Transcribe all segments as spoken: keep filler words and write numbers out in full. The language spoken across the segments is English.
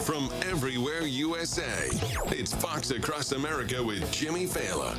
from everywhere U S A. It's Fox Across America with Jimmy Fallon.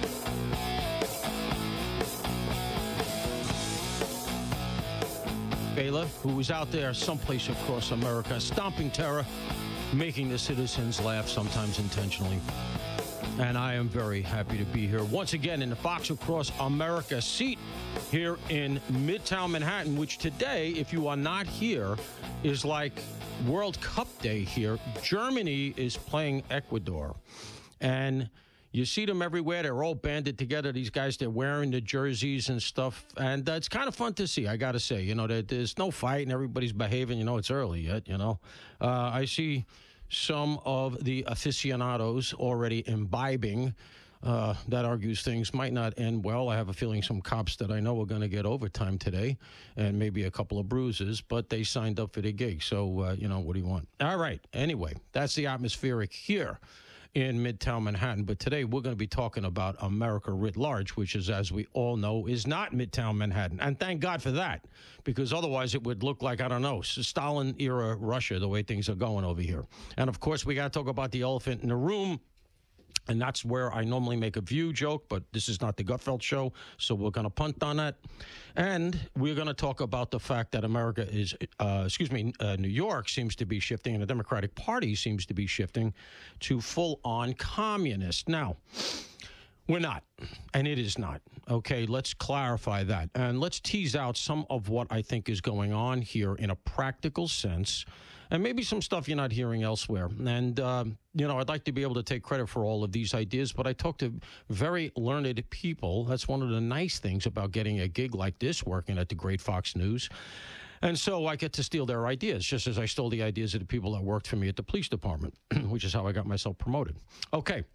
Fela, who was out there someplace across America, stomping terror, making the citizens laugh, sometimes intentionally. And I am very happy to be here once again in the Fox Across America seat here in Midtown Manhattan, which today, if you are not here, is like World Cup Day here. Germany is playing Ecuador. And you see them everywhere. They're all banded together. These guys, they're wearing the jerseys and stuff. And uh, it's kind of fun to see, I got to say. You know, there, there's no fight and everybody's behaving. You know, it's early yet, you know. Uh, I see some of the aficionados already imbibing. Uh, that argues things might not end well. I have a feeling some cops that I know are going to get overtime today and maybe a couple of bruises, but they signed up for the gig. So, uh, you know, what do you want? All right. Anyway, that's the atmospheric here in Midtown Manhattan. But today we're going to be talking about America writ large, which is, as we all know, is not Midtown Manhattan. And thank God for that, because otherwise it would look like, I don't know, Stalin-era Russia, the way things are going over here. And, of course, we got to talk about the elephant in the room. And that's where I normally make a view joke, but this is not the Gutfeld show, so we're going to punt on that. And we're going to talk about the fact that America is, uh, excuse me, uh, New York seems to be shifting, and the Democratic Party seems to be shifting to full-on communist. Now, we're not, and it is not. Okay, let's clarify that. And let's tease out some of what I think is going on here in a practical sense, and maybe some stuff you're not hearing elsewhere. And, uh, you know, I'd like to be able to take credit for all of these ideas, but I talk to very learned people. That's one of the nice things about getting a gig like this, working at the great Fox News. And so I get to steal their ideas, just as I stole the ideas of the people that worked for me at the police department, which is how I got myself promoted. Okay.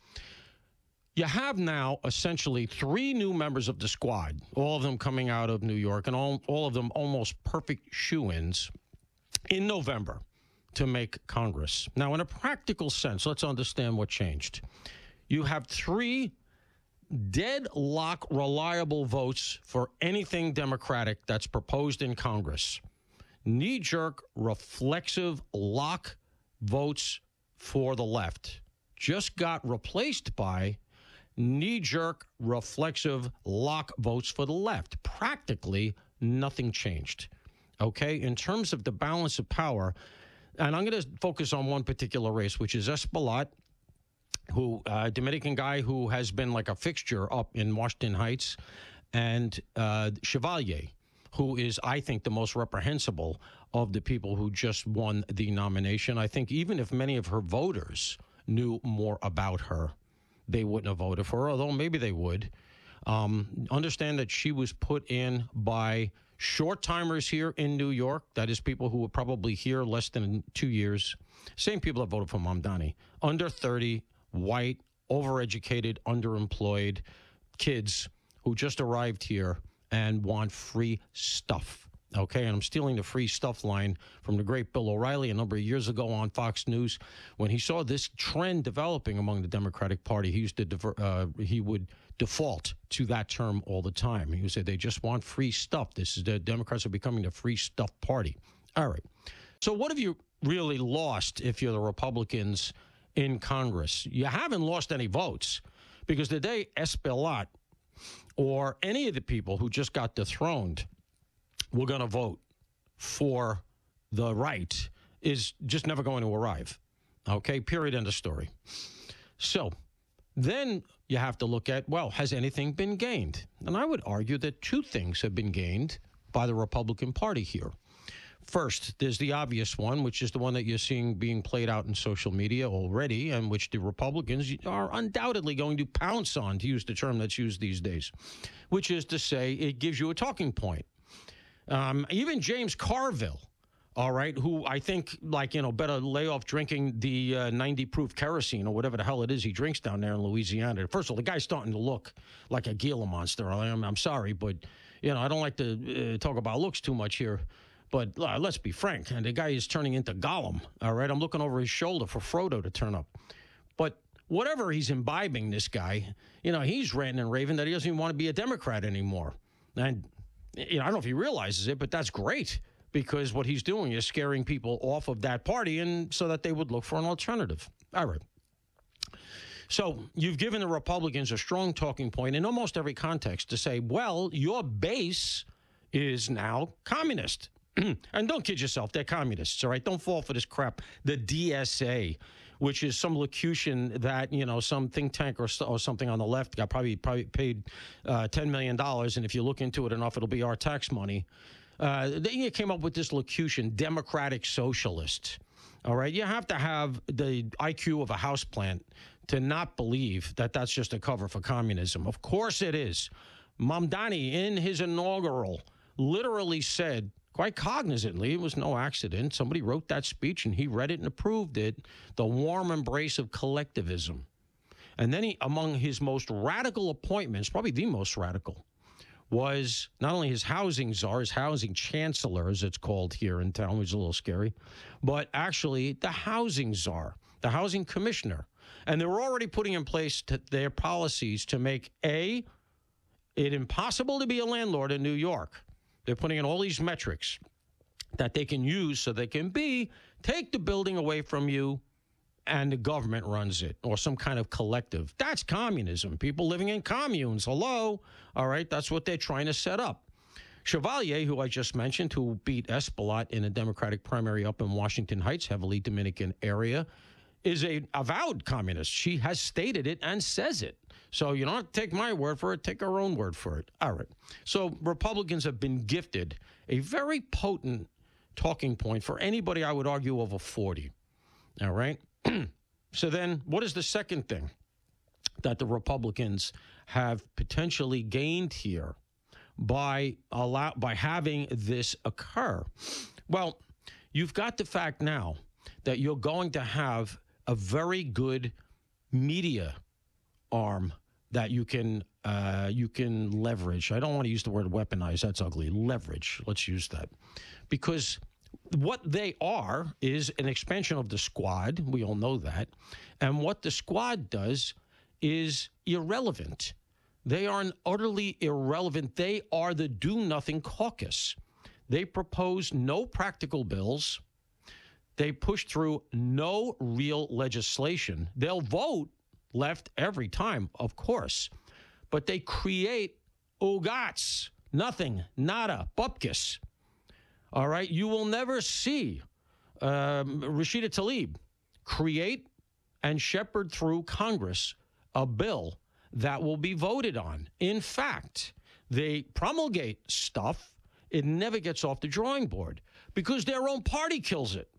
You have now essentially three new members of the squad, all of them coming out of New York, and all, all of them almost perfect shoo-ins in November to make Congress. Now, in a practical sense, let's understand what changed. You have three deadlock reliable votes for anything Democratic that's proposed in Congress. Knee-jerk, reflexive lock votes for the left just got replaced by knee-jerk, reflexive lock votes for the left. Practically nothing changed. Okay? In terms of the balance of power, and I'm going to focus on one particular race, which is Espaillat, who a uh, Dominican guy who has been like a fixture up in Washington Heights, and uh, Chevalier, who is, I think, the most reprehensible of the people who just won the nomination. I think even if many of her voters knew more about her, they wouldn't have voted for her, although maybe they would. Um, understand that she was put in by short-timers here in New York. That is people who were probably here less than two years. Same people that voted for Mamdani. Under thirty, white, overeducated, underemployed kids who just arrived here and want free stuff. Okay, and I'm stealing the free stuff line from the great Bill O'Reilly a number of years ago on Fox News. When he saw this trend developing among the Democratic Party, he used to diver, uh, he would default to that term all the time. He would say they just want free stuff. This is the Democrats are becoming the free stuff party. All right. So what have you really lost if you're the Republicans in Congress? You haven't lost any votes, because the day Espaillat or any of the people who just got dethroned we're going to vote for the right is just never going to arrive. Okay, period, end of story. So then you have to look at, well, has anything been gained? And I would argue that two things have been gained by the Republican Party here. First, there's the obvious one, which is the one that you're seeing being played out in social media already, and which the Republicans are undoubtedly going to pounce on, to use the term that's used these days, which is to say it gives you a talking point. Um, even James Carville, all right, who I think, like, you know, better lay off drinking the uh, ninety proof kerosene or whatever the hell it is he drinks down there in Louisiana. First of all, the guy's starting to look like a Gila monster. I'm, I'm sorry, but, you know, I don't like to uh, talk about looks too much here. But uh, let's be frank, and the guy is turning into Gollum, all right? I'm looking over his shoulder for Frodo to turn up. But whatever he's imbibing, this guy, you know, he's ranting and raving that he doesn't even want to be a Democrat anymore. And, you know, I don't know if he realizes it, but that's great. because what he's doing is scaring people off of that party and so that they would look for an alternative. All right. So you've given the Republicans a strong talking point in almost every context to say, well, your base is now communist. And don't kid yourself, they're communists, all right? Don't fall for this crap. The D S A, which is some locution that, you know, some think tank or, or something on the left got probably, probably paid uh, ten million dollars, and if you look into it enough, it'll be our tax money. Uh, they came up with this locution, democratic socialist. All right, you have to have the I Q of a houseplant to not believe that that's just a cover for communism. Of course it is. Mamdani, in his inaugural, literally said, quite cognizantly, it was no accident, somebody wrote that speech and he read it and approved it, the warm embrace of collectivism. And then he, among his most radical appointments, probably the most radical, was not only his housing czar, his housing chancellor, as it's called here in town, which is a little scary, but actually the housing czar, the housing commissioner. And they were already putting in place to their policies to make, A, it impossible to be a landlord in New York. They're putting in all these metrics that they can use so they can, B, take the building away from you and the government runs it, or some kind of collective. That's communism. People living in communes. Hello? All right, that's what they're trying to set up. Chevalier, who I just mentioned, who beat Espaillat in a Democratic primary up in Washington Heights, heavily Dominican area, is a avowed communist. She has stated it and says it. So you don't have to take my word for it, take our own word for it. All right. So Republicans have been gifted a very potent talking point for anybody, I would argue, over forty. All right. So then what is the second thing that the Republicans have potentially gained here by allow by having this occur? Well, you've got the fact now that you're going to have a very good media arm that you can uh, you can leverage. I don't want to use the word weaponize. That's ugly. Leverage. Let's use that. Because what they are is an expansion of the squad. We all know that. And what the squad does is irrelevant. They are an utterly irrelevant. They are the do-nothing caucus. They propose no practical bills. They push through no real legislation. They'll vote left every time, of course, but they create ugats, nothing, nada, bupkis. All right, you will never see um, Rashida Tlaib create and shepherd through Congress a bill that will be voted on. In fact, they promulgate stuff, it never gets off the drawing board because their own party kills it.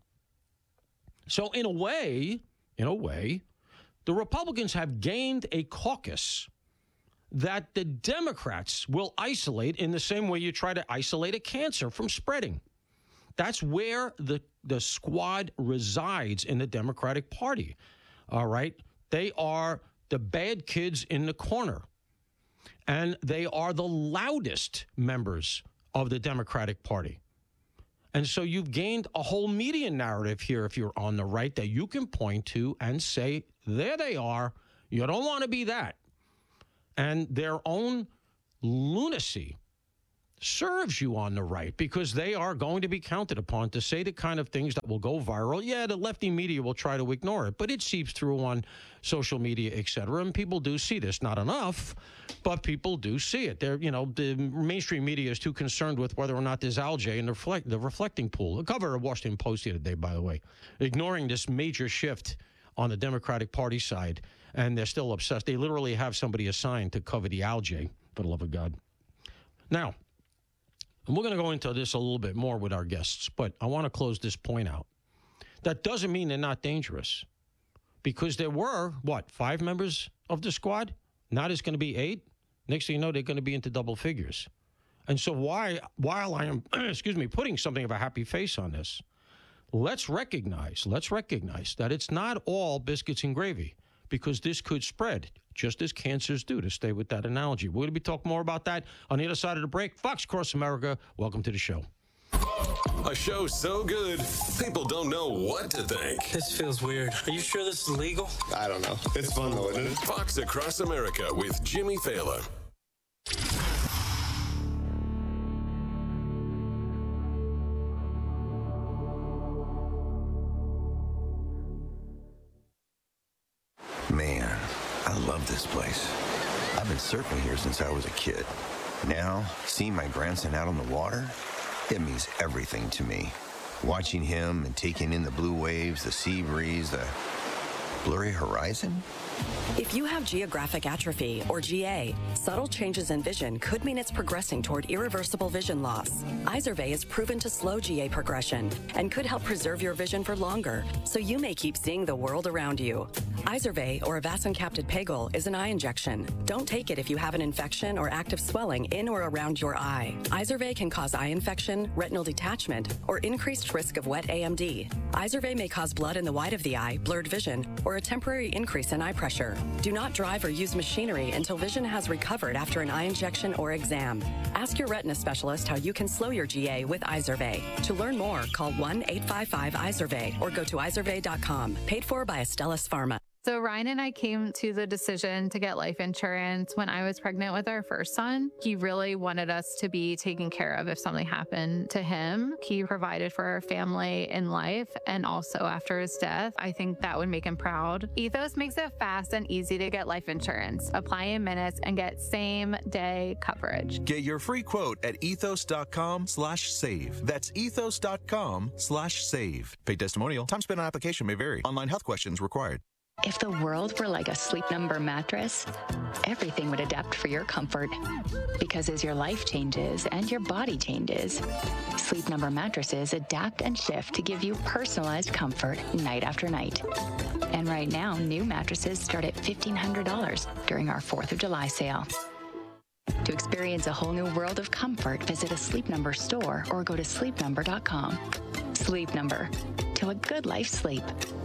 So in a way, in a way, the Republicans have gained a caucus that the Democrats will isolate in the same way you try to isolate a cancer from spreading. That's where the, the squad resides in the Democratic Party. All right? They are the bad kids in the corner. And they are the loudest members of the Democratic Party. And so you've gained a whole media narrative here, if you're on the right, that you can point to and say, there they are. You don't want to be that. And their own lunacy serves you on the right because they are going to be counted upon to say the kind of things that will go viral. Yeah, the lefty media will try to ignore it, but it seeps through on social media, et cetera. And people do see this. Not enough, but people do see it. They're, you know, the mainstream media is too concerned with whether or not there's algae in the, reflect, the reflecting pool. The cover of Washington Post the other day, by the way, ignoring this major shift on the Democratic Party side, and they're still obsessed. They literally have somebody assigned to cover the algae, for the love of God. Now, and we're going to go into this a little bit more with our guests, but I want to close this point out. That doesn't mean they're not dangerous, because there were, what, five members of the squad? Now there's going to be eight. Next thing you know, they're going to be into double figures. And so why, while I am, excuse me, putting something of a happy face on this, let's recognize, let's recognize that it's not all biscuits and gravy, because this could spread just as cancers do, to stay with that analogy. We're going to be talking more about that on the other side of the break. Fox Across America, welcome to the show. A show so good, people don't know what to think. This feels weird. Are you sure this is legal? I don't know. It's fun though, isn't it? Fox Across America with Jimmy Fallon. this place. I've been surfing here since I was a kid. Now, seeing my grandson out on the water, it means everything to me. Watching him and taking in the blue waves, the sea breeze, the blurry horizon. If you have geographic atrophy, or G A, subtle changes in vision could mean it's progressing toward irreversible vision loss. Izervay is proven to slow G A progression and could help preserve your vision for longer, so you may keep seeing the world around you. Izervay, or avacincaptad pegol, is an eye injection. Don't take it if you have an infection or active swelling in or around your eye. Izervay can cause eye infection, retinal detachment, or increased risk of wet A M D. Izervay may cause blood in the white of the eye, blurred vision, or a temporary increase in eye pressure. Do not drive or use machinery until vision has recovered after an eye injection or exam. Ask your retina specialist how you can slow your G A with Izervay. To learn more, call one eight five five Izervay or go to izervay dot com. Paid for by Astellas Pharma. So Ryan and I came to the decision to get life insurance when I was pregnant with our first son. He really wanted us to be taken care of if something happened to him. He provided for our family in life and also after his death. I think that would make him proud. Ethos makes it fast and easy to get life insurance. Apply in minutes and get same day coverage. Get your free quote at ethos.com slash save. That's ethos.com slash save. Paid testimonial. Time spent on application may vary. Online health questions required. If the world were like a Sleep Number mattress, everything would adapt for your comfort. Because as your life changes and your body changes, Sleep Number mattresses adapt and shift to give you personalized comfort night after night. And right now, new mattresses start at fifteen hundred dollars during our fourth of July sale. To experience a whole new world of comfort, visit a Sleep Number store or go to sleep number dot com. Sleep Number. To a good life sleep.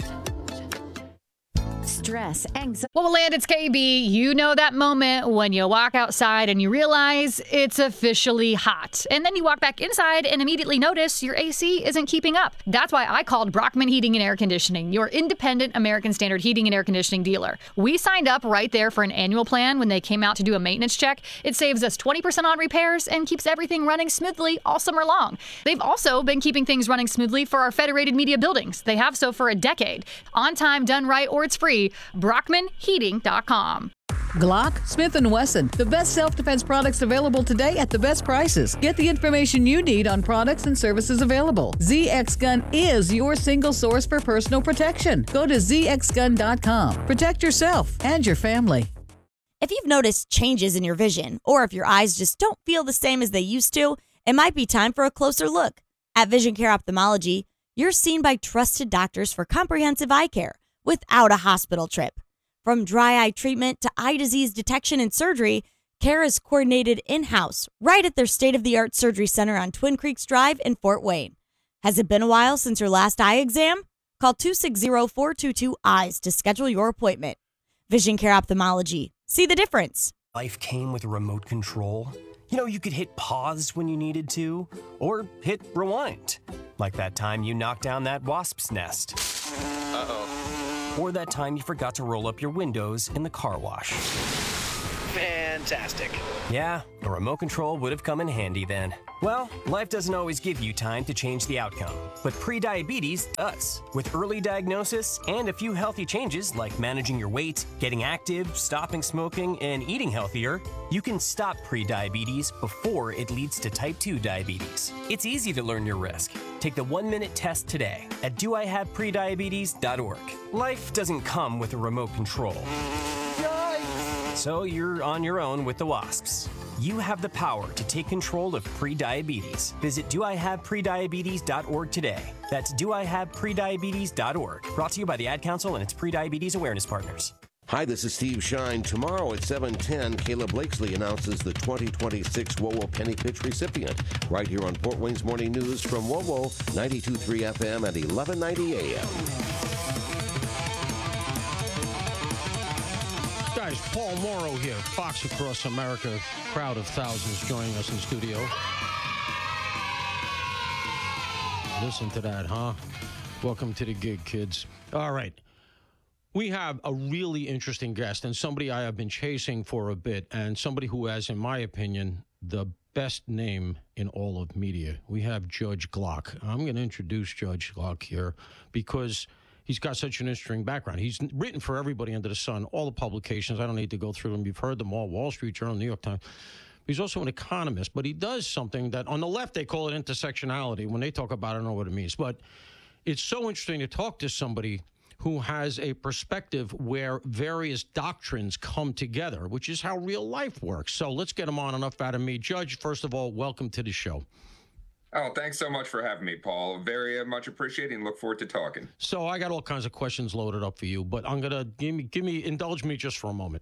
Stress, anxiety. Well, land, it's K B. You know that moment when you walk outside and you realize it's officially hot. And then you walk back inside and immediately notice your A C isn't keeping up. That's why I called Brockman Heating and Air Conditioning, your independent American Standard heating and air conditioning dealer. We signed up right there for an annual plan when they came out to do a maintenance check. It saves us twenty percent on repairs and keeps everything running smoothly all summer long. They've also been keeping things running smoothly for our Federated Media buildings. They have so for a decade. On time, done right, or it's free. Brockman Heating dot com. Glock, Smith and Wesson, the best self-defense products available today at the best prices. Get the information you need on products and services available. Z X Gun is your single source for personal protection. Go to z x gun dot com. Protect yourself and your family. If you've noticed changes in your vision, or if your eyes just don't feel the same as they used to, it might be time for a closer look. At Vision Care Ophthalmology, you're seen by trusted doctors for comprehensive eye care without a hospital trip. From dry eye treatment to eye disease detection and surgery, care is coordinated in-house right at their state-of-the-art surgery center on Twin Creeks Drive in Fort Wayne. Has it been a while since your last eye exam? Call two six zero, four two two, eyes to schedule your appointment. Vision Care Ophthalmology. See the difference. Life came with a remote control. You know, you could hit pause when you needed to, or hit rewind. Like that time you knocked down that wasp's nest. Uh-oh. Or that time you forgot to roll up your windows in the car wash. Fantastic. Yeah, a remote control would have come in handy then. Well, life doesn't always give you time to change the outcome, but prediabetes does. With early diagnosis and a few healthy changes like managing your weight, getting active, stopping smoking, and eating healthier, you can stop prediabetes before it leads to type two diabetes. It's easy to learn your risk. Take the one-minute test today at do I have prediabetes dot org. Life doesn't come with a remote control. So you're on your own with the wasps. You have the power to take control of prediabetes. Visit do I have prediabetes dot org today. That's do I have prediabetes dot org. Brought to you by the Ad Council and its prediabetes awareness partners. Hi, this is Steve Shine. Tomorrow at seven ten, Caleb Blakesley announces the twenty twenty-six WOWO Penny Pitch recipient. Right here on Fort Wayne's Morning News from WOWO, ninety-two point three F M at eleven ninety A M. Guys, Paul Morrow here, Fox Across America, crowd of thousands joining us in studio. Listen to that, huh? Welcome to the gig, kids. All right. We have a really interesting guest and somebody I have been chasing for a bit and somebody who has, in my opinion, the best name in all of media. We have Judge Glock. I'm going to introduce Judge Glock here because he's got such an interesting background. He's written for everybody under the sun, all the publications. I don't need to go through them. You've heard them all, Wall Street Journal, New York Times. He's also an economist, but he does something that on the left, they call it intersectionality. When they talk about it, I don't know what it means. But it's so interesting to talk to somebody who has a perspective where various doctrines come together, which is how real life works. So let's get him on. Enough out of me. Judge, first of all, welcome to the show. Oh, thanks so much for having me, Paul. Very much appreciated and look forward to talking. So I got all kinds of questions loaded up for you, but I'm going to give me, give me, indulge me just for a moment.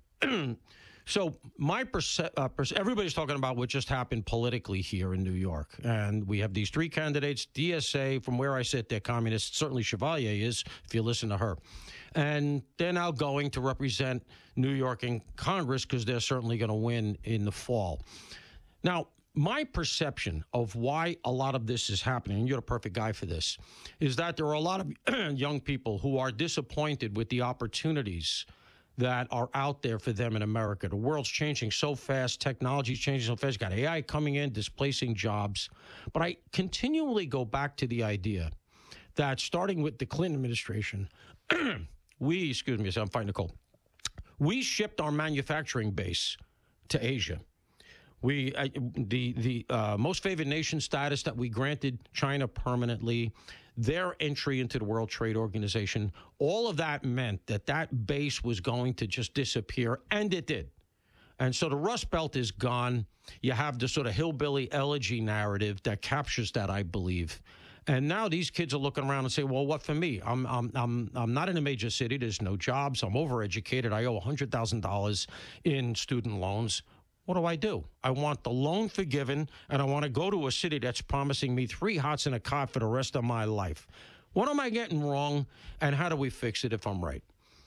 So my perce- uh, perce- everybody's talking about what just happened politically here in New York. And we have these three candidates, D S A, from where I sit, they're communists. Certainly Chevalier is, if you listen to her. And they're now going to represent New York in Congress because they're certainly going to win in the fall. Now, my perception of why a lot of this is happening, and you're the perfect guy for this, is that there are a lot of young people who are disappointed with the opportunities that are out there for them in America. The world's changing so fast. Technology's changing so fast. You've got A I coming in, displacing jobs. But I continually go back to the idea that starting with the Clinton administration, we, excuse me, I'm fighting a cold, we shipped our manufacturing base to Asia. We uh, the the uh, most favored nation status that we granted China permanently, their entry into the World Trade Organization, all of that meant that that base was going to just disappear, and it did. And so the Rust Belt is gone. You have the sort of hillbilly elegy narrative that captures that, I believe. And now these kids are looking around and say, well, what for me? I'm I'm I'm I'm not in a major city. There's no jobs. I'm overeducated. I owe one hundred thousand dollars in student loans. What do I do? I want the loan forgiven, and I want to go to a city that's promising me three hots and a cot for the rest of my life. What am I getting wrong, and how do we fix it if I'm right?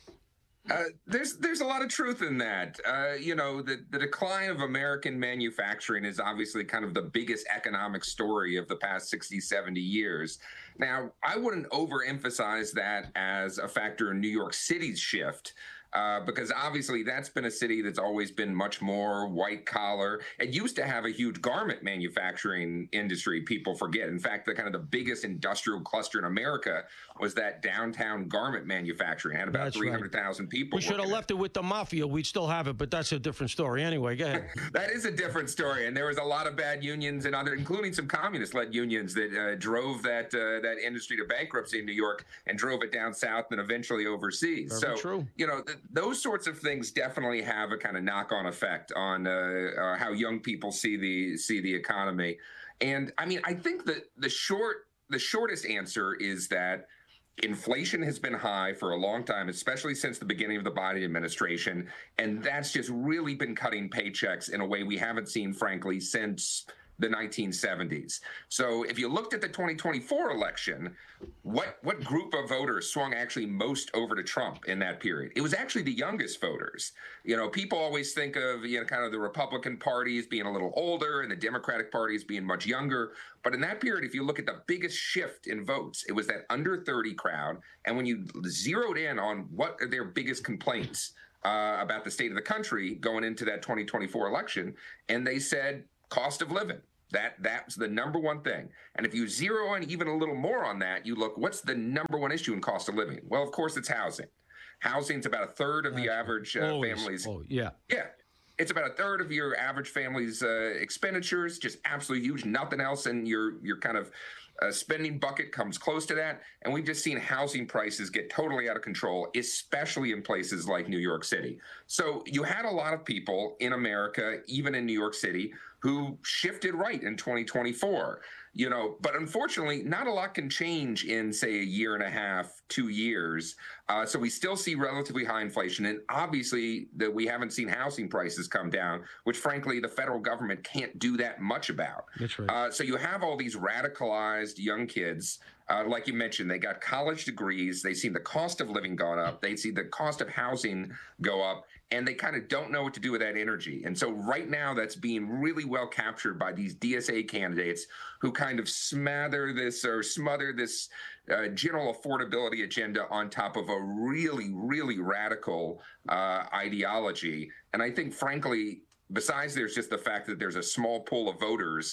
Uh, there's there's a lot of truth in that. Uh, you know, the, the decline of American manufacturing is obviously kind of the biggest economic story of the past sixty, seventy years. Now, I wouldn't overemphasize that as a factor in New York City's shift. Uh, because obviously that's been a city that's always been much more white collar. It used to have a huge garment manufacturing industry, people forget. In fact, the kind of the biggest industrial cluster in America was that downtown garment manufacturing. It had about three hundred thousand right. people. We should have left it with the mafia. We'd still have it, but that's a different story. Anyway, go ahead. That is a different story. And there was a lot of bad unions and other, including some communist-led unions that uh, drove that uh, that industry to bankruptcy in New York and drove it down south and eventually overseas. Very so, true. you know, th- those sorts of things definitely have a kind of knock-on effect on uh, uh, how young people see the see the economy. And I mean, I think that the short the shortest answer is that inflation has been high for a long time, especially since the beginning of the Biden administration, and that's just really been cutting paychecks in a way we haven't seen, frankly, since the nineteen seventies. So if you looked at the twenty twenty-four election, what what group of voters swung actually most over to Trump in that period? It was actually the youngest voters. You know, people always think of, you know, kind of the Republican Party as being a little older and the Democratic Party as being much younger. But in that period, if you look at the biggest shift in votes, it was that under thirty crowd. And when you zeroed in on what are their biggest complaints uh, about the state of the country going into that twenty twenty-four election, and they said, cost of living. That that's the number one thing. And if you zero in even a little more on that, you look, what's the number one issue in cost of living? Well, of course, it's housing. Housing's about a third of the average uh, Always. families. Oh, yeah. Yeah. It's about a third of your average family's uh, expenditures, just absolutely huge. Nothing else in your your kind of uh, spending bucket comes close to that. And we've just seen housing prices get totally out of control, especially in places like New York City. So you had a lot of people in America, even in New York City, who shifted right in twenty twenty-four. You know, but unfortunately, not a lot can change in, say, a year and a half, two years. Uh, so we still see relatively high inflation. And obviously, that we haven't seen housing prices come down, which, frankly, the federal government can't do that much about. That's right. Uh, so you have all these radicalized young kids. Uh, like you mentioned, they got college degrees. They've seen the cost of living go up. They see the cost of housing go up, and they kind of don't know what to do with that energy. And so right now, that's being really well captured by these D S A candidates who kind of smother this or smother this uh, general affordability agenda on top of a really, really radical uh, ideology. And I think, frankly, besides there's just the fact that there's a small pool of voters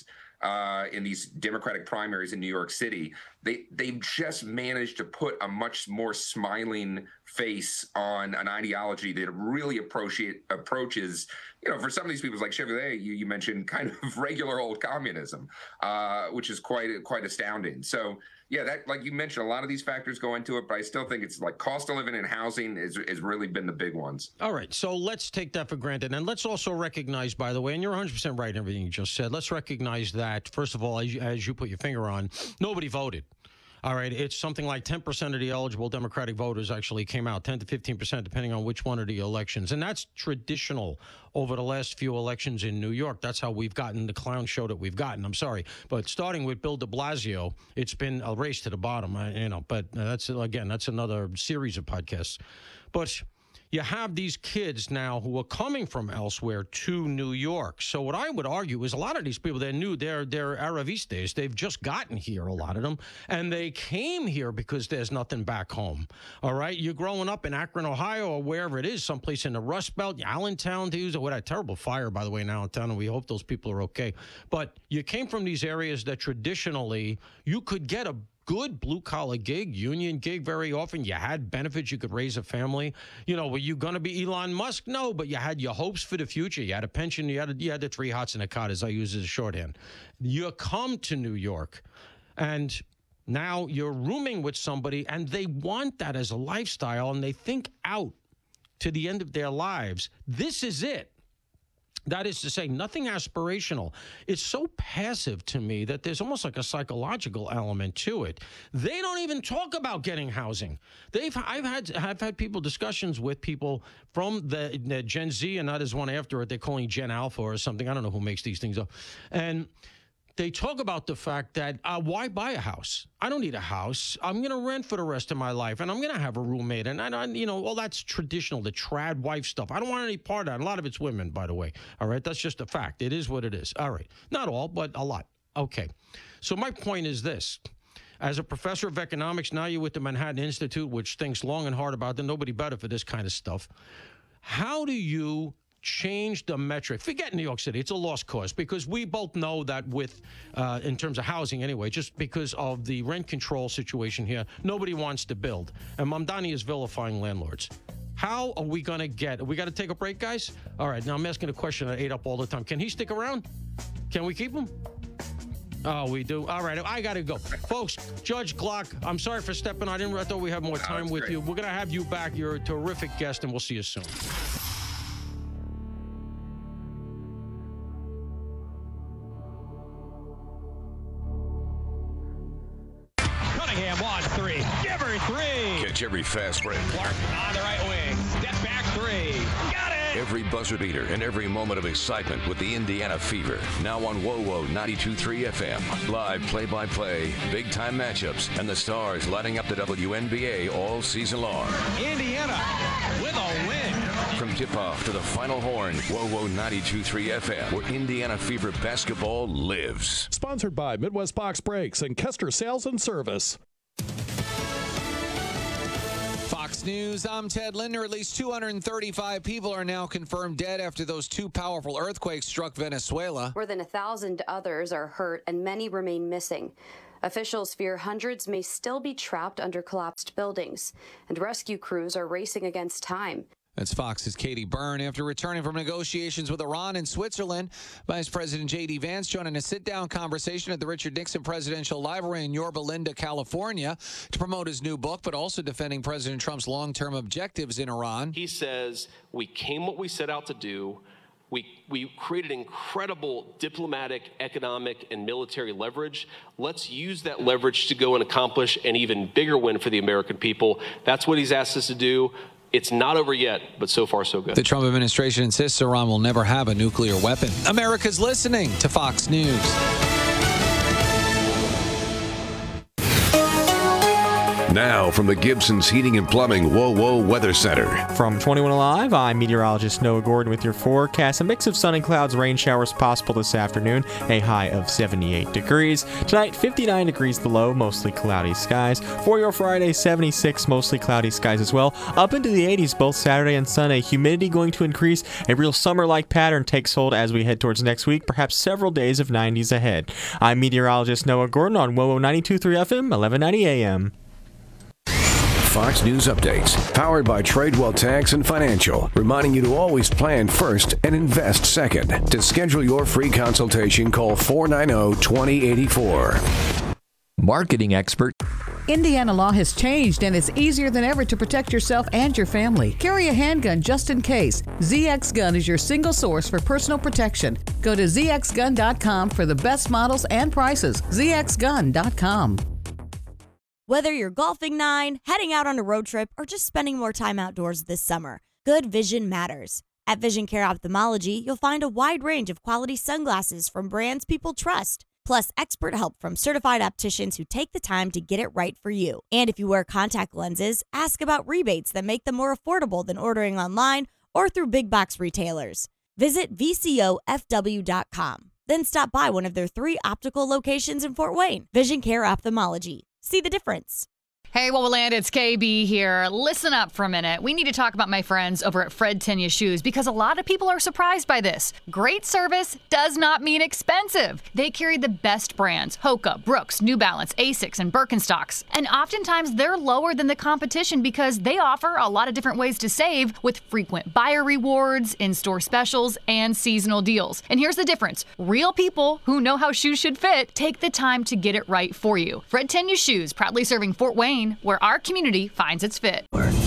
uh, in these Democratic primaries in New York City, they they've just managed to put a much more smiling face on an ideology that really appropriate approaches, you know, for some of these people, like Chevrolet, you, you mentioned, kind of regular old communism, uh, which is quite quite astounding. So, yeah, that, like you mentioned, a lot of these factors go into it, but I still think it's like cost of living and housing is has really been the big ones. All right, so let's take that for granted. And let's also recognize, by the way, and you're one hundred percent right in everything you just said, let's recognize that, first of all, as you, as you put your finger on, nobody voted. All right, it's something like ten percent of the eligible Democratic voters actually came out, ten to fifteen percent, depending on which one of the elections. And that's traditional over the last few elections in New York. That's how we've gotten the clown show that we've gotten. I'm sorry. But starting with Bill de Blasio, it's been a race to the bottom, you know, but that's, again, that's another series of podcasts. But you have these kids now who are coming from elsewhere to New York. So what I would argue is a lot of these people, they're new, they're, they're Aravistas. They've just gotten here, a lot of them, and they came here because there's nothing back home. All right? You're growing up in Akron, Ohio, or wherever it is, someplace in the Rust Belt, Allentown, to use it. What a terrible fire, by the way, in Allentown, and we hope those people are okay. But you came from these areas that traditionally you could get a good blue-collar gig, union gig very often. You had benefits. You could raise a family. You know, were you going to be Elon Musk? No, but you had your hopes for the future. You had a pension. You had, a, you had the three hots and a cot, as I use as a shorthand. You come to New York, and now you're rooming with somebody, and they want that as a lifestyle, and they think out to the end of their lives. This is it. That is to say, nothing aspirational. It's so passive to me that there's almost like a psychological element to it. They don't even talk about getting housing. They've I've had I've had people discussions with people from the, the Gen Z, and not as one after it. They're calling Gen Alpha or something. I don't know who makes these things up. And they talk about the fact that uh, why buy a house? I don't need a house. I'm going to rent for the rest of my life, and I'm going to have a roommate. And, I, I, you know, all that's traditional, the trad wife stuff. I don't want any part of that. A lot of it's women, by the way. All right, that's just a fact. It is what it is. All right, not all, but a lot. Okay, so my point is this. As a professor of economics, now you're with the Manhattan Institute, which thinks long and hard about it. Nobody better for this kind of stuff. How do you change the metric? Forget New York City. It's a lost cause, because we both know that with, uh, in terms of housing anyway, just because of the rent control situation here, nobody wants to build. And Mamdani is vilifying landlords. How are we going to get, we got to take a break, guys? All right, now I'm asking a question I ate up all the time. Can he stick around? Can we keep him? Oh, we do. All right, I got to go. Folks, Judge Glock, I'm sorry for stepping on. I didn't I thought we had more time with you. We're going to have you back. You're a terrific guest, and we'll see you soon. One, three. Give her three. Catch every fast break. Clark on the right wing. Step back three. Got it. Every buzzer beater and every moment of excitement with the Indiana Fever. Now on W O W O ninety-two point three F M. Live play-by-play, big-time matchups, and the stars lighting up the W N B A all season long. Indiana with a win. From tip-off to the final horn, W O W O ninety-two point three F M, where Indiana Fever basketball lives. Sponsored by Midwest Box Brakes and Kester Sales and Service. Fox News, I'm Ted Linder. At least two hundred thirty-five people are now confirmed dead after those two powerful earthquakes struck Venezuela. More than a thousand others are hurt and many remain missing. Officials fear hundreds may still be trapped under collapsed buildings, and rescue crews are racing against time. That's Fox's Katie Byrne. After returning from negotiations with Iran and Switzerland, Vice President J D. Vance joining a sit-down conversation at the Richard Nixon Presidential Library in Yorba Linda, California, to promote his new book, but also defending President Trump's long-term objectives in Iran. He says, we came what we set out to do. We, we created incredible diplomatic, economic, and military leverage. Let's use that leverage to go and accomplish an even bigger win for the American people. That's what he's asked us to do. It's not over yet, but so far so good. The Trump administration insists Iran will never have a nuclear weapon. America's listening to Fox News. Now from the Gibson's Heating and Plumbing Whoa Whoa Weather Center. From twenty-one Alive, I'm meteorologist Noah Gordon with your forecast. A mix of sun and clouds, rain showers possible this afternoon. A high of seventy-eight degrees. Tonight, fifty-nine degrees the low, mostly cloudy skies. For your Friday, seventy-six, mostly cloudy skies as well. Up into the eighties both Saturday and Sunday. Humidity going to increase. A real summer-like pattern takes hold as we head towards next week. Perhaps several days of nineties ahead. I'm meteorologist Noah Gordon on W O W O ninety-two point three F M, eleven ninety A M. Fox News Updates, powered by Tradewell Tax and Financial, reminding you to always plan first and invest second. To schedule your free consultation, call four nine zero, two zero eight four. Marketing expert. Indiana law has changed, and it's easier than ever to protect yourself and your family. Carry a handgun just in case. Z X Gun is your single source for personal protection. Go to z x gun dot com for the best models and prices. z x gun dot com. Whether you're golfing nine, heading out on a road trip, or just spending more time outdoors this summer, good vision matters. At Vision Care Ophthalmology, you'll find a wide range of quality sunglasses from brands people trust, plus expert help from certified opticians who take the time to get it right for you. And if you wear contact lenses, ask about rebates that make them more affordable than ordering online or through big box retailers. Visit V C O F W dot com. Then stop by one of their three optical locations in Fort Wayne. Vision Care Ophthalmology. See the difference. Hey, well, land, it's K B here. Listen up for a minute. We need to talk about my friends over at Fred Tenya Shoes because a lot of people are surprised by this. Great service does not mean expensive. They carry the best brands, Hoka, Brooks, New Balance, Asics, and Birkenstocks. And oftentimes they're lower than the competition because they offer a lot of different ways to save with frequent buyer rewards, in-store specials, and seasonal deals. And here's the difference. Real people who know how shoes should fit take the time to get it right for you. Fred Tenya Shoes, proudly serving Fort Wayne, where our community finds its fit.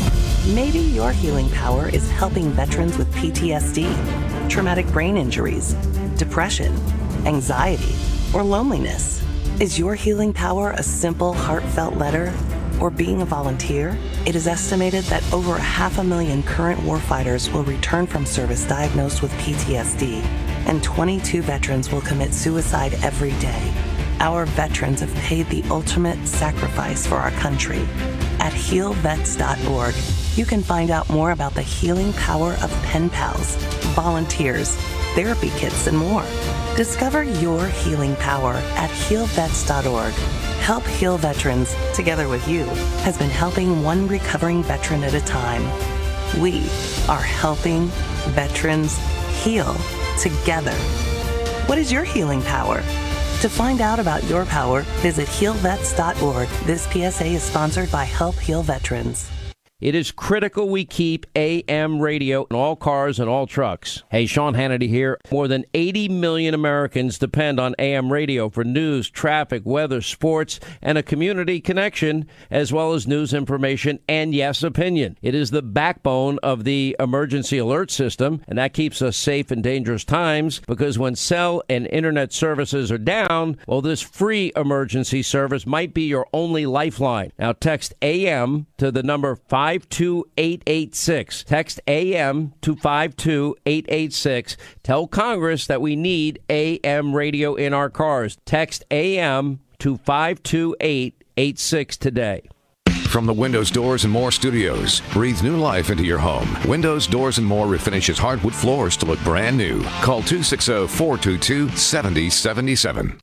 Maybe your healing power is helping veterans with P T S D, traumatic brain injuries, depression, anxiety, or loneliness. Is your healing power a simple, heartfelt letter or being a volunteer? It is estimated that over half a million current warfighters will return from service diagnosed with P T S D, and twenty-two veterans will commit suicide every day. Our veterans have paid the ultimate sacrifice for our country. At heal vets dot org, you can find out more about the healing power of pen pals, volunteers, therapy kits, and more. Discover your healing power at heal vets dot org. Help Heal Veterans, together with you, has been helping one recovering veteran at a time. We are helping veterans heal together. What is your healing power? To find out about your power, visit heal vets dot org. This P S A is sponsored by Help Heal Veterans. It is critical we keep A M radio in all cars and all trucks. Hey, Sean Hannity here. More than eighty million Americans depend on A M radio for news, traffic, weather, sports, and a community connection, as well as news information and, yes, opinion. It is the backbone of the emergency alert system, and that keeps us safe in dangerous times because when cell and internet services are down, well, this free emergency service might be your only lifeline. Now, text A M to the number five two eight eight six. Text A M to five two eight eight six. Tell Congress that we need A M radio in our cars. Text A M to five two eight eight six today. From the Windows, Doors, and More studios, breathe new life into your home. Windows, Doors, and More refinishes hardwood floors to look brand new. Call two six zero, four two two, seven zero seven seven.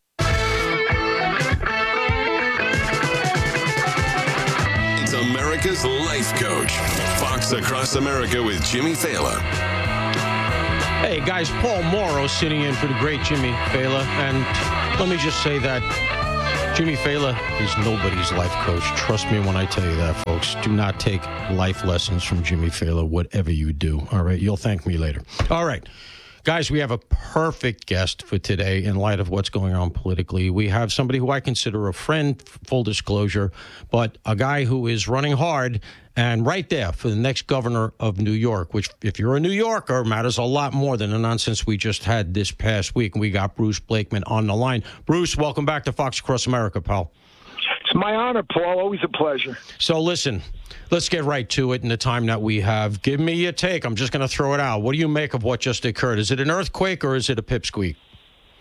America's Life Coach. Fox Across America with Jimmy Fallon. Hey, guys, Paul Morrow sitting in for the great Jimmy Fallon. And let me just say that Jimmy Fallon is nobody's life coach. Trust me when I tell you that, folks. Do not take life lessons from Jimmy Fallon, whatever you do. All right? You'll thank me later. All right. Guys, we have a perfect guest for today in light of what's going on politically. We have somebody who I consider a friend, full disclosure, but a guy who is running hard and right there for the next governor of New York, which, if you're a New Yorker, matters a lot more than the nonsense we just had this past week. And we got Bruce Blakeman on the line. Bruce, welcome back to Fox Across America, pal. It's my honor, Paul. Always a pleasure. So listen, let's get right to it in the time that we have. Give me your take. I'm just going to throw it out. What do you make of what just occurred? Is it an earthquake or is it a pipsqueak?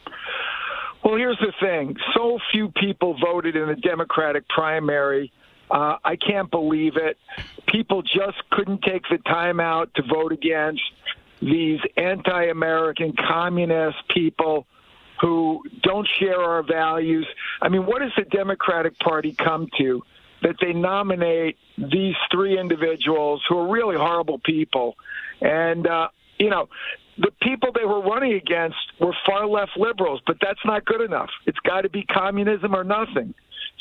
Well, here's the thing. So few people voted in the Democratic primary Uh, I can't believe it. People just couldn't take the time out to vote against these anti-American communist people who don't share our values. I mean, what does the Democratic Party come to that they nominate these three individuals who are really horrible people? And, uh, you know, the people they were running against were far left liberals, but that's not good enough. It's got to be communism or nothing.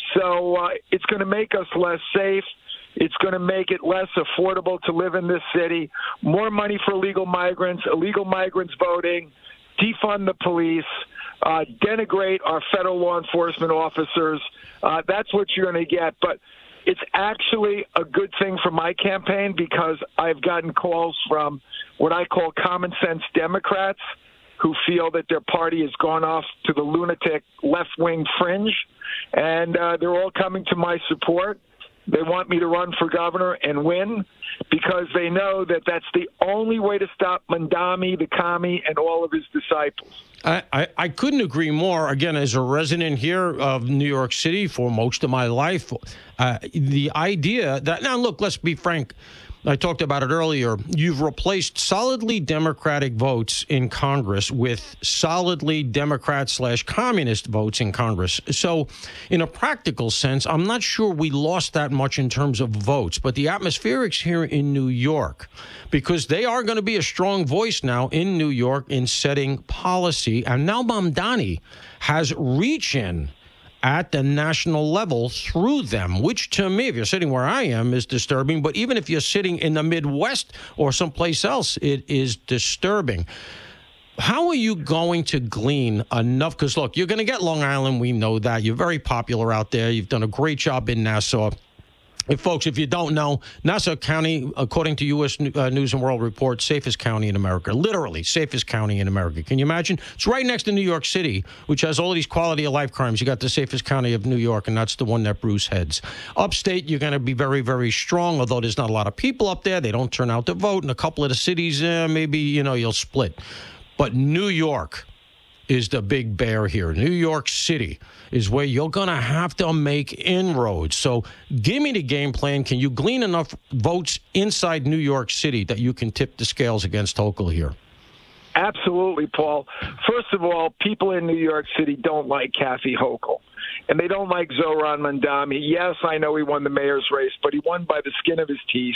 So uh, it's going to make us less safe. It's going to make it less affordable to live in this city. More money for illegal migrants, illegal migrants voting, defund the police, uh, denigrate our federal law enforcement officers. Uh, that's what you're going to get. But it's actually a good thing for my campaign because I've gotten calls from what I call common sense Democrats who feel that their party has gone off to the lunatic left-wing fringe, and uh, they're all coming to my support. They want me to run for governor and win because they know that that's the only way to stop Mandami, the commie, and all of his disciples. I, I, I couldn't agree more. Again, as a resident here of New York City for most of my life, uh, the idea that, now look, let's be frank, I talked about it earlier. You've replaced solidly Democratic votes in Congress with solidly Democrat slash communist votes in Congress. So in a practical sense, I'm not sure we lost that much in terms of votes, but the atmospherics here in New York, because they are going to be a strong voice now in New York in setting policy. And now Mamdani has reach in at the national level through them, which to me, if you're sitting where I am, is disturbing. But even if you're sitting in the Midwest or someplace else, it is disturbing. How are you going to glean enough? Because, look, you're going to get Long Island. We know that. You're very popular out there. You've done a great job in Nassau. And folks, if you don't know, Nassau County, according to U S uh, News and World Report, safest county in America. Literally, safest county in America. Can you imagine? It's right next to New York City, which has all of these quality of life crimes. You got the safest county of New York, and that's the one that Bruce heads. Upstate, you're going to be very, very strong, although there's not a lot of people up there. They don't turn out to vote. In a couple of the cities, eh, maybe, you know, you'll split. But New York is the big bear here. New York City is where you're going to have to make inroads. So give me the game plan. Can you glean enough votes inside New York City that you can tip the scales against Hochul here? Absolutely, Paul. First of all, people in New York City don't like Kathy Hochul, and they don't like Zohran Mamdani. Yes, I know he won the mayor's race, but he won by the skin of his teeth.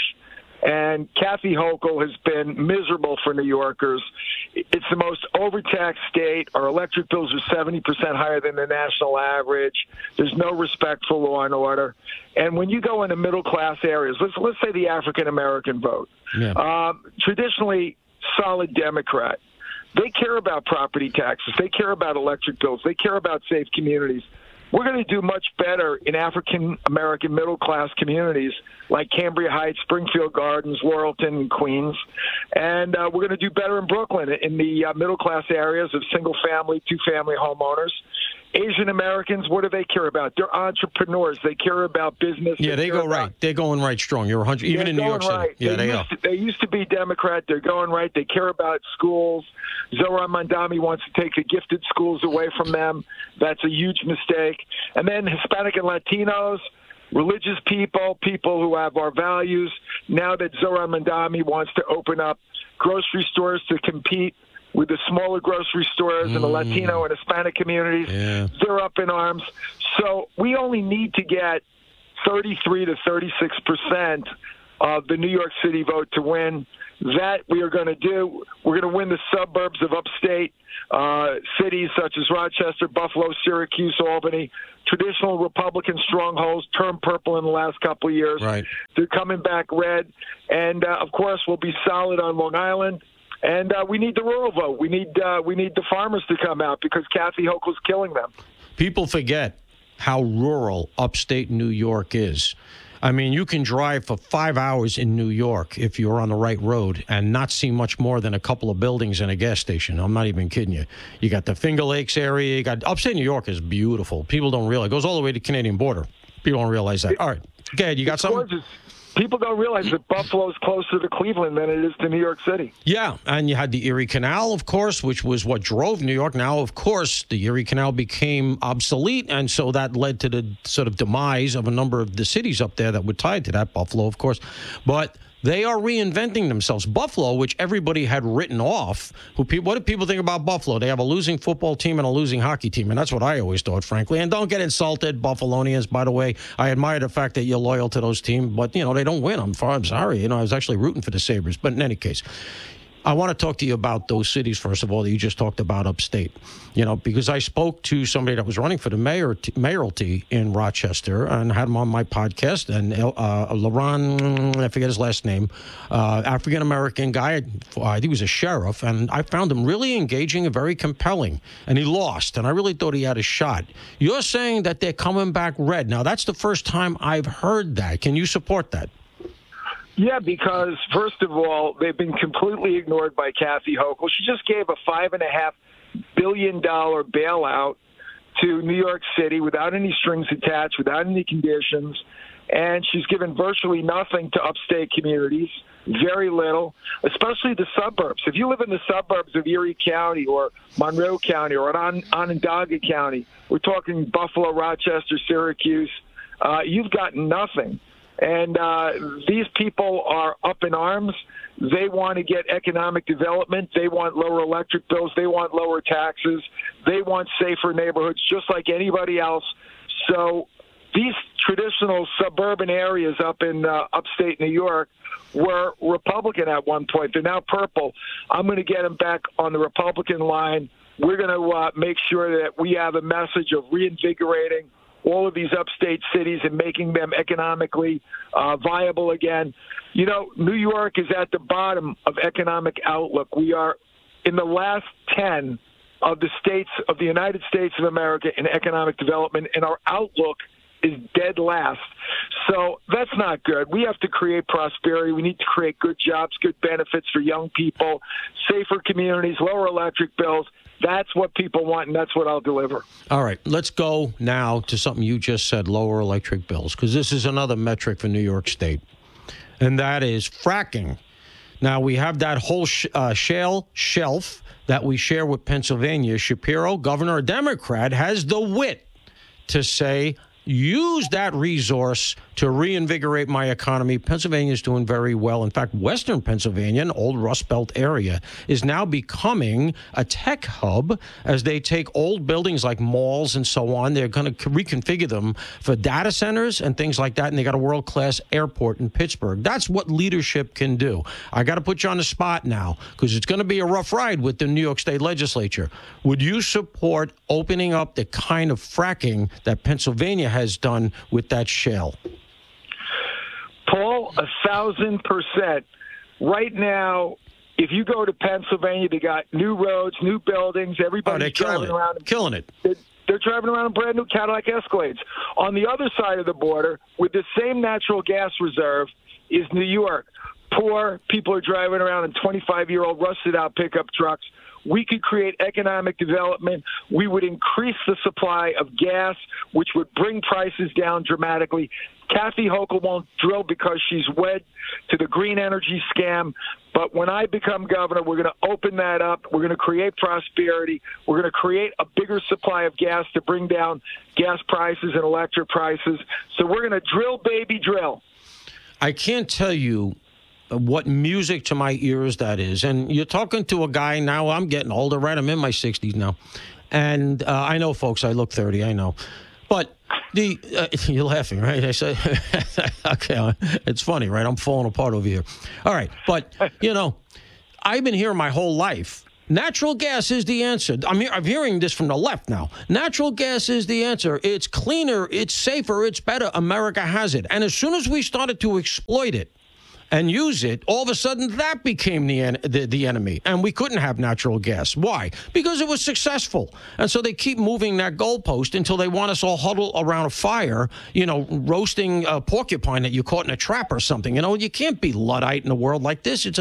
And Kathy Hochul has been miserable for New Yorkers. It's the most overtaxed state. Our electric bills are seventy percent higher than the national average. There's no respect for law and order. And when you go into middle-class areas, let's let's say the African-American vote, yeah. um, traditionally solid Democrat. They care about property taxes. They care about electric bills. They care about safe communities. We're going to do much better in African-American middle-class communities like Cambria Heights, Springfield Gardens, Laurelton, and Queens. And uh, we're going to do better in Brooklyn in the uh, middle-class areas of single-family, two-family homeowners. Asian Americans, what do they care about? They're entrepreneurs. They care about business. Yeah, they, they go about, right. They're going right strong. You're one hundred, even in New York City. Right. Yeah, they, they used are. To, they used to be Democrat. They're going right. They care about schools. Zohran Mamdani wants to take the gifted schools away from them. That's a huge mistake. And then Hispanic and Latinos, religious people, people who have our values. Now that Zohran Mamdani wants to open up grocery stores to compete with the smaller grocery stores mm. and the Latino and Hispanic communities, yeah. they're up in arms. So we only need to get thirty-three to thirty-six percent of the New York City vote to win. That we are going to do. We're going to win the suburbs of upstate uh, cities such as Rochester, Buffalo, Syracuse, Albany. Traditional Republican strongholds turned purple in the last couple of years. Right. They're coming back red. And, uh, of course, we'll be solid on Long Island. And uh, we need the rural vote. We need uh, we need the farmers to come out because Kathy Hochul's killing them. People forget how rural upstate New York is. I mean, you can drive for five hours in New York if you're on the right road and not see much more than a couple of buildings and a gas station. I'm not even kidding you. You got the Finger Lakes area. You got upstate New York is beautiful. People don't realize. It goes all the way to the Canadian border. People don't realize that. All right. Go ahead. You got it's something? Gorgeous. people don't realize that Buffalo is closer to Cleveland than it is to New York City. Yeah, and you had the Erie Canal, of course, which was what drove New York. Now, of course, the Erie Canal became obsolete, and so that led to the sort of demise of a number of the cities up there that were tied to that, Buffalo, of course. But they are reinventing themselves. Buffalo, which everybody had written off, who pe- what do people think about Buffalo? They have a losing football team and a losing hockey team, and that's what I always thought, frankly. And don't get insulted, Buffalonians, by the way. I admire the fact that you're loyal to those teams, but, you know, they don't win. I'm, I'm sorry. You know, I was actually rooting for the Sabres. But in any case, I want to talk to you about those cities, first of all, that you just talked about upstate. You know, because I spoke to somebody that was running for the mayor, mayoralty in Rochester and had him on my podcast. And uh, Laurent, I forget his last name, uh, African-American guy, I think he was a sheriff. And I found him really engaging and very compelling. And he lost. And I really thought he had a shot. You're saying that they're coming back red. Now, that's the first time I've heard that. Can you support that? Yeah, because, first of all, they've been completely ignored by Kathy Hochul. She just gave a five and a half billion dollar bailout to New York City without any strings attached, without any conditions, and she's given virtually nothing to upstate communities, very little, especially the suburbs. If you live in the suburbs of Erie County or Monroe County or On- Onondaga County, we're talking Buffalo, Rochester, Syracuse, uh, you've got nothing. And uh, these people are up in arms. They want to get economic development. They want lower electric bills. They want lower taxes. They want safer neighborhoods, just like anybody else. So these traditional suburban areas up in uh, upstate New York were Republican at one point. They're now purple. I'm going to get them back on the Republican line. We're going to uh, make sure that we have a message of reinvigorating all of these upstate cities and making them economically uh, viable again. You know, New York is at the bottom of economic outlook. We are in the last ten of the states of the United States of America in economic development, and our outlook is dead last. So that's not good. We have to create prosperity. We need to create good jobs, good benefits for young people, safer communities, lower electric bills. That's what people want, and that's what I'll deliver. All right, let's go now to something you just said, lower electric bills, because this is another metric for New York State, and that is fracking. Now, we have that whole sh- uh, shale shelf that we share with Pennsylvania. Shapiro, governor, a Democrat, has the wit to say, use that resource to reinvigorate my economy. Pennsylvania is doing very well. In fact, Western Pennsylvania, an old Rust Belt area, is now becoming a tech hub as they take old buildings like malls and so on. They're going to reconfigure them for data centers and things like that, and they got a world-class airport in Pittsburgh. That's what leadership can do. I got to put you on the spot now because it's going to be a rough ride with the New York State legislature. Would you support opening up the kind of fracking that Pennsylvania has done with that shale? Paul, a thousand percent. Right now, if you go to Pennsylvania, they got new roads, new buildings. Everybody's oh, they're driving killing around. it. Killing it. They're, they're driving around in brand new Cadillac Escalades. On the other side of the border, with the same natural gas reserve, is New York. Poor people are driving around in twenty-five-year-old rusted-out pickup trucks. We could create economic development. We would increase the supply of gas, which would bring prices down dramatically. Kathy Hochul won't drill because she's wed to the green energy scam. But when I become governor, we're going to open that up. We're going to create prosperity. We're going to create a bigger supply of gas to bring down gas prices and electric prices. So we're going to drill, baby, drill. I can't tell you what music to my ears that is. And you're talking to a guy now, I'm getting older, right? I'm in my sixties now. And uh, I know, folks, I look thirty, I know. But the uh, you're laughing, right? I said, okay, it's funny, right? I'm falling apart over here. All right. But, you know, I've been here my whole life. Natural gas is the answer. I'm, he- I'm hearing this from the left now. Natural gas is the answer. It's cleaner, it's safer, it's better. America has it. And as soon as we started to exploit it and use it, all of a sudden that became the, en- the the enemy. And we couldn't have natural gas. Why? Because it was successful. And so they keep moving that goalpost until they want us all huddled around a fire, you know, roasting a porcupine that you caught in a trap or something. You know, you can't be Luddite in a world like this. It's